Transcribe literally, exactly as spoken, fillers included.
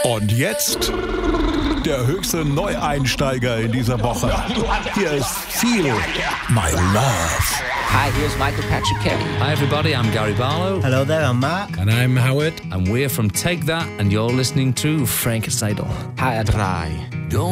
Und jetzt der höchste Neueinsteiger in dieser Woche. Hier ist Feel My Love. Hi, here's Michael Patrick Kelly. Hi everybody, I'm Gary Barlow. Hello there, I'm Mark. And I'm Howard. And we're from Take That, and you're listening to Frank Seidel. Hi, Adrai.